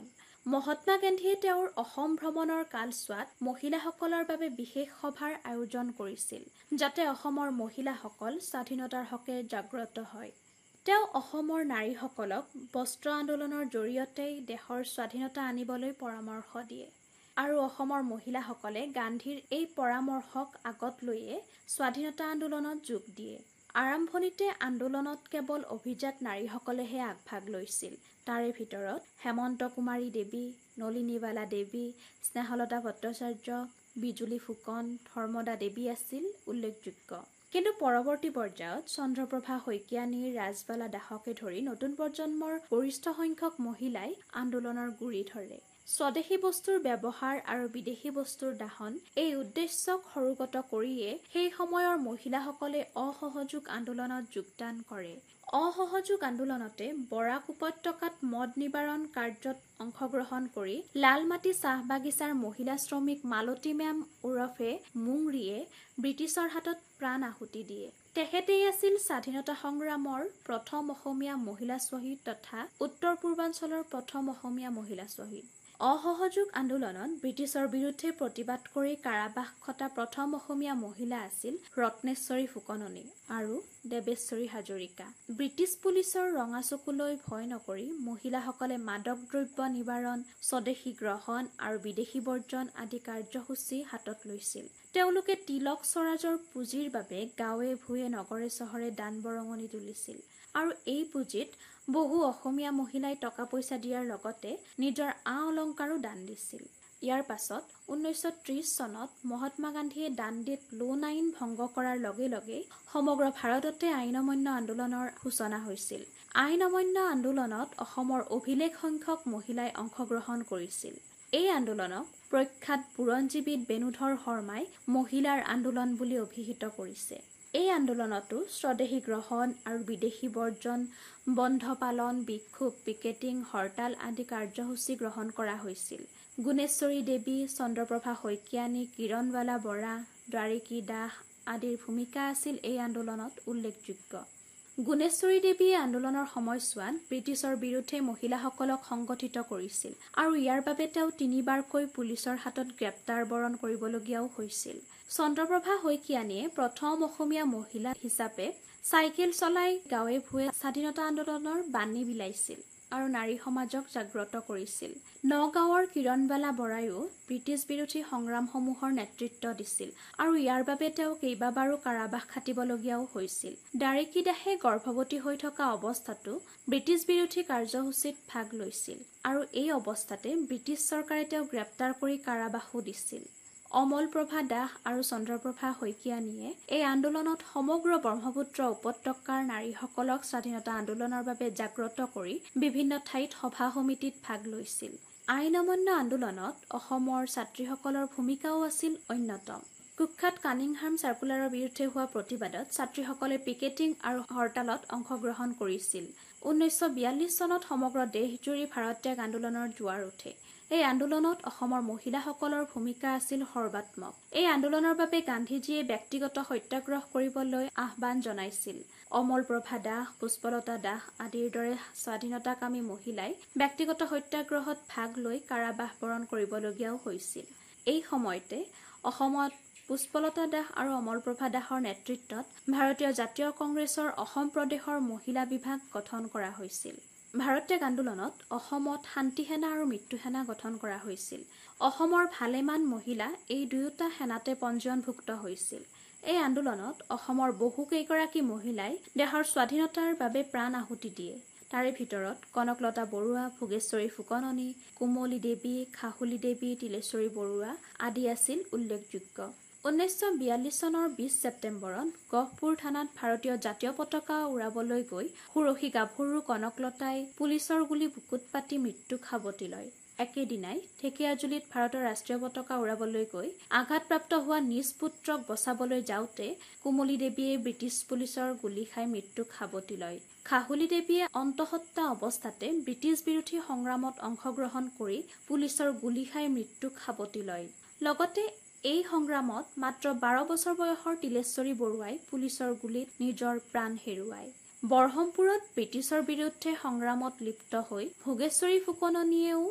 আন্দোলন। মহাত্মা গান্ধীয়ে তেওঁৰ অসম ভ্ৰমণৰ কালছোৱাত মহিলাসকলৰ বাবে বিশেষ সভাৰ আয়োজন কৰিছিল, যাতে অসমৰ মহিলাসকল স্বাধীনতাৰ হকে জাগ্ৰত হয়। তেওঁ অসমৰ নাৰীসকলক বস্ত্ৰ আন্দোলনৰ জৰিয়তেই দেশৰ স্বাধীনতা আনিবলৈ পৰামৰ্শ দিয়ে। আৰু অসমৰ মহিলাসকলে গান্ধীৰ এই পৰামৰ্শক আগত লৈয়ে স্বাধীনতা আন্দোলনত যোগ দিয়ে। আৰম্ভণিতে আন্দোলনত কেৱল অভিজাত নাৰীসকলেহে আগভাগ লৈছিল। তাৰে ভিতৰত হেমন্ত কুমাৰী দেৱী, নলিনীবালা দেৱী, স্নেহলতা ভট্টাচাৰ্য, বিজুলী ফুকন, ধৰ্মদা দেৱী আছিল উল্লেখযোগ্য। কিন্তু পৰৱৰ্তী পৰ্যায়ত চন্দ্ৰপ্ৰভা শইকীয়ানী, ৰাজবালা দাসকে ধৰি নতুন প্ৰজন্মৰ গৰিষ্ঠ সংখ্যক মহিলাই আন্দোলনৰ গুৰি ধৰে। স্বদেশী বস্তুৰ ব্যৱহাৰ আৰু বিদেশী বস্তুৰ দাহন এই উদ্দেশ্যক সৰুগত কৰিয়ে সেই সময়ৰ মহিলাসকলে অসহযোগ আন্দোলনত যোগদান কৰে। অসহযোগ আন্দোলনতে বৰাক উপত্যকাত মদ নিবাৰণ কাৰ্যত অংশগ্ৰহণ কৰি লালমাটি চাহ বাগিচাৰ মহিলা শ্ৰমিক মালতী মেম ওৰফে মুংৰিয়ে ব্ৰিটিছৰ হাতত প্ৰাণ আহুতি দিয়ে। তেখেতেই আছিল স্বাধীনতা সংগ্ৰামৰ প্ৰথম অসমীয়া মহিলা শ্বহীদ তথা উত্তৰ পূৰ্বাঞ্চলৰ প্ৰথম অসমীয়া মহিলা শ্বহীদ। অসহযোগ আন্দোলনত ব্ৰিটিছৰ বিৰুদ্ধে প্ৰতিবাদ কৰি কাৰাবাস খটা প্ৰথম অসমীয়া মহিলা আছিল ৰত্নেশ্বৰী ফুকননী আৰু দেৱেশ্বৰী হাজৰিকা। ব্ৰিটিছ পুলিচৰ ৰঙা চকুলৈ ভয় নকৰি মহিলাসকলে মাদক দ্ৰব্য নিবাৰণ, স্বদেশী গ্ৰহণ আৰু বিদেশী বৰ্জন আদি কাৰ্যসূচী হাতত লৈছিল। তেওঁলোকে তিলক স্বৰাজৰ পুঁজিৰ বাবে গাঁৱে ভূঞে নগৰে চহৰে দান বৰঙণি তুলিছিল আৰু এই পুঁজিত বহু অসমীয়া মহিলাই টকা পইচা দিয়াৰ লগতে নিজৰ অলংকাৰো দান দিছিল। ইয়াৰ পাছত 1930 চনত মহাত্মা গান্ধীয়ে দাণ্ডিত লোণ আইন ভংগ কৰাৰ লগে লগে সমগ্ৰ ভাৰততে আইন অমান্য আন্দোলনৰ সূচনা হৈছিল। আইন অমান্য আন্দোলনত অসমৰ অভিলেখ সংখ্যক মহিলাই অংশগ্ৰহণ কৰিছিল। এই আন্দোলনক প্ৰখ্যাত বুৰঞ্জীবিদ বেণুধৰ শৰ্মাই মহিলাৰ আন্দোলন বুলি অভিহিত কৰিছে। এই আন্দোলনতো স্বদেশী গ্ৰহণ আৰু বিদেশী বৰ্জন, বন্ধ পালন, বিক্ষোভ, পিকেটিং, হৰতাল আদি কাৰ্যসূচী গ্ৰহণ কৰা হৈছিল। গুণেশ্বৰী দেৱী, চন্দ্ৰপ্ৰভা শইকীয়ানী, কিৰণবালা বৰা, দ্বাৰিকী দাস আদিৰ ভূমিকা আছিল এই আন্দোলনত উল্লেখযোগ্য। গুণেশ্বৰী দেৱীয়ে আন্দোলনৰ সময়ছোৱাত ব্ৰিটিছৰ বিৰুদ্ধে মহিলাসকলক সংগঠিত কৰিছিল আৰু ইয়াৰ বাবে তেওঁ 3বাৰকৈ পুলিচৰ হাতত গ্ৰেপ্তাৰ বৰণ কৰিবলগীয়াও হৈছিল। চন্দ্ৰপ্ৰভা শইকীয়ানীয়ে প্ৰথম অসমীয়া মহিলা হিচাপে চাইকেল চলাই গাঁৱে ভূঞে স্বাধীনতা আন্দোলনৰ বাণী বিলাইছিল আৰু নাৰী সমাজক জাগ্ৰত কৰিছিল। নগাঁৱৰ কিৰণবালা বৰাইও ব্ৰিটিছ বিৰোধী সংগ্ৰামসমূহৰ নেতৃত্ব দিছিল আৰু ইয়াৰ বাবে তেওঁ কেইবাবাৰো কাৰাবাস খাটিবলগীয়াও হৈছিল। দ্বাৰিকী দাসে গৰ্ভৱতী হৈ থকা অৱস্থাতো ব্ৰিটিছ বিৰোধী কাৰ্যসূচীত ভাগ লৈছিল আৰু এই অৱস্থাতে ব্ৰিটিছ চৰকাৰে তেওঁক গ্ৰেপ্তাৰ কৰি কাৰাবাসো দিছিল। অমলপ্ৰভা দাস আৰু চন্দ্ৰপ্ৰভা শইকীয়ানীয়ে এই আন্দোলনত সমগ্ৰ ব্ৰহ্মপুত্ৰ উপত্যকাৰ নাৰীসকলক স্বাধীনতা আন্দোলনৰ বাবে জাগ্ৰত কৰি বিভিন্ন ঠাইত সভা সমিতিত ভাগ লৈছিল। আইন অমান্য আন্দোলনত অসমৰ ছাত্ৰীসকলৰ ভূমিকাও আছিল অন্যতম। কুখ্যাত কানিংহাম চাৰ্কুলাৰৰ বিৰুদ্ধে হোৱা প্ৰতিবাদত ছাত্ৰীসকলে পিকেটিং আৰু হৰতালত অংশগ্ৰহণ কৰিছিল। 1942 চনত সমগ্ৰ দেশজুৰি ভাৰত্যাগ আন্দোলনৰ জোৱাৰ উঠে। এই আন্দোলনত অসমৰ মহিলাসকলৰ ভূমিকা আছিল সৰ্বাত্মক। এই আন্দোলনৰ বাবে গান্ধীজীয়ে ব্যক্তিগত সত্যাগ্ৰহ কৰিবলৈ আহ্বান জনাইছিল। অমলপ্ৰভা দাস, পুষ্পলতা দাস আদিৰ দৰে স্বাধীনতাকামী মহিলাই ব্যক্তিগত সত্যাগ্ৰহত ভাগ লৈ কাৰাবাস বৰণ কৰিবলগীয়াও হৈছিল। এই সময়তে অসমত পুষ্পলতা দাস আৰু অমলপ্ৰভা দাসৰ নেতৃত্বত ভাৰতীয় জাতীয় কংগ্ৰেছৰ অসম প্ৰদেশৰ মহিলা বিভাগ গঠন কৰা হৈছিল। ভাৰত্যাগ আন্দোলনত অসমত শান্তি সেনা আৰু মৃত্যু সেনা গঠন কৰা হৈছিল। অসমৰ ভালেমান মহিলা এই দুয়োটা সেনাতে পঞ্জীয়নভুক্ত হৈছিল। এই আন্দোলনত অসমৰ বহুকেইগৰাকী মহিলাই দেশৰ স্বাধীনতাৰ বাবে প্ৰাণ আহুতি দিয়ে। তাৰে ভিতৰত কনকলতা বৰুৱা, ভোগেশ্বৰী ফুকননী, কোমলী দেৱী, খাহুলী দেৱী, তিলেশ্বৰী বৰুৱা আদি আছিল উল্লেখযোগ্য। 1942 চনৰ 20 ছেপ্টেম্বৰত গহপুৰ থানাত ভাৰতীয় জাতীয় পতাকা উৰাবলৈ গৈ সুৰসী গাভৰু কনকলতাই পুলিচৰ গুলী বুকুত পাতি মৃত্যুক সাৱটি লয়। একেদিনাই ঢেকীয়াজুলিত ভাৰতৰ ৰাষ্ট্ৰীয় পতাকা উৰাবলৈ গৈ আঘাতপ্ৰাপ্ত হোৱা নিজ পুত্ৰক বচাবলৈ যাওঁতে কোমলী দেৱীয়ে ব্ৰিটিছ পুলিচৰ গুলী খাই মৃত্যুক সাৱটি লয়। খাহুলী দেৱীয়ে অন্তঃসত্ত্বা অৱস্থাতে ব্ৰিটিছ বিৰোধী সংগ্ৰামত অংশগ্ৰহণ কৰি পুলিচৰ গুলী খাই মৃত্যুক সাৱটি লয়। লগতে এই সংগ্ৰামত মাত্ৰ 12 বছৰ বয়সৰ তিলেশ্বৰী বৰুৱাই পুলিচৰ গুলীত নিজৰ প্ৰাণ হেৰুৱায়। বৰহমপুৰত ব্ৰিটিছৰ বিৰুদ্ধে সংগ্ৰামত লিপ্ত হৈ ভোগেশ্বৰী ফুকননীয়েও